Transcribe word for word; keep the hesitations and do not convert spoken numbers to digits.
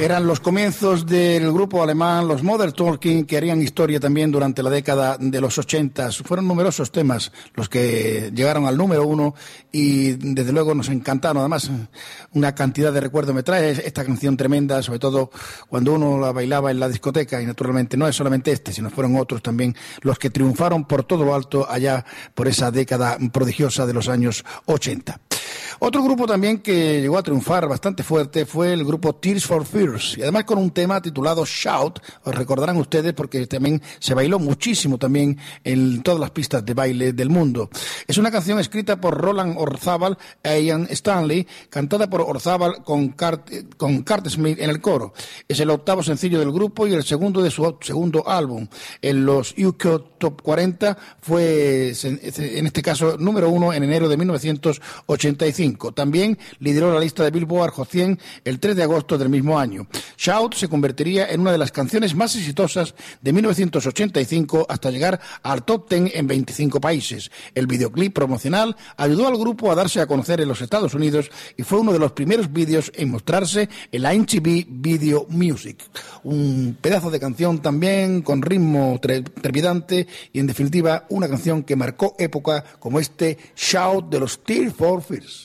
Eran los comienzos del grupo alemán, los Modern Talking, que harían historia también durante la década de los ochenta. Fueron numerosos temas los que llegaron al número uno y desde luego nos encantaron. Además, una cantidad de recuerdos me trae esta canción tremenda, sobre todo cuando uno la bailaba en la discoteca, y naturalmente no es solamente este, sino fueron otros también los que triunfaron por todo lo alto allá por esa década prodigiosa de los años ochenta. Otro grupo también que llegó a triunfar bastante fuerte fue el grupo Tears for Fears, y además con un tema titulado Shout. Os recordarán ustedes porque también se bailó muchísimo también en todas las pistas de baile del mundo. Es una canción escrita por Roland Orzabal e Ian Stanley, cantada por Orzabal con Cart, con Cart Smith en el coro. Es el octavo sencillo del grupo y el segundo de su segundo álbum. En los U K Top cuarenta fue, en este caso, número uno en enero de mil novecientos ochenta y cinco. También lideró la lista de Billboard Hot cien el tres de agosto del mismo año. Shout se convertiría en una de las canciones más exitosas de mil novecientos ochenta y cinco hasta llegar al top diez en veinticinco países. El videoclip promocional ayudó al grupo a darse a conocer en los Estados Unidos y fue uno de los primeros vídeos en mostrarse en la M T V Video Music. Un pedazo de canción también con ritmo trepidante y en definitiva una canción que marcó época como este Shout de los Tears for Fears.